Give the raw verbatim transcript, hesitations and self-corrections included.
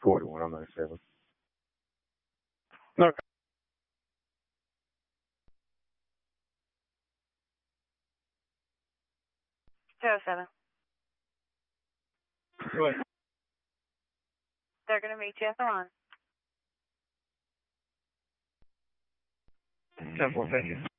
forty-one on ninety-seven. No. Zero seven. Go ahead. They're going to meet you at the line. ten four, thank you.